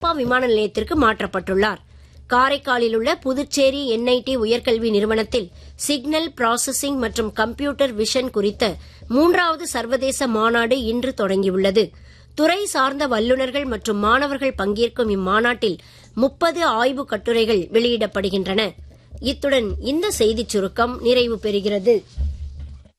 விமான நிலையத்திற்கு மாற்றப்பட்டுள்ளார். காரைக்காலில் உள்ள புதுச்சேரி என்ஐடி உயர்கல்வி நிறுவனத்தில் சிக்னல் ப்ராசஸிங் மற்றும் கம்ப்யூட்டர் விஷன் குறித்த 3வது சர்வதேச மாநாடு இன்று தொடங்கியுள்ளது. துறை சார்ந்த வல்லுநர்கள் மற்றும் மாணவர்கள் பங்கேற்கும் இம்மாநாட்டில் 30 ஆய்வுக் கட்டுரைகள் வெளியிடப்படுகின்றன. இத்துடன் இந்த செய்திச் சுருக்கம் நிறைவு பெறுகிறது.